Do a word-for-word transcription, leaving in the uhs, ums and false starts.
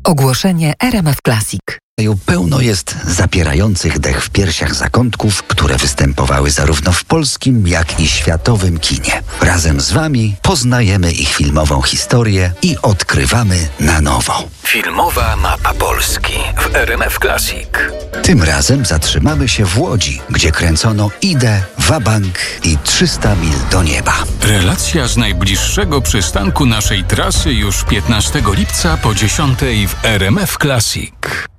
Ogłoszenie R M F Classic. Pełno jest zapierających dech w piersiach zakątków, które występowały zarówno w polskim, jak i światowym kinie. Razem z Wami poznajemy ich filmową historię i odkrywamy na nowo. Filmowa mapa Polski w R M F Classic. Tym razem zatrzymamy się w Łodzi, gdzie kręcono Idę, Wabank i trzysta mil do nieba. Relacja z najbliższego przystanku naszej trasy już piętnastego lipca po dziesiątej w R M F Classic.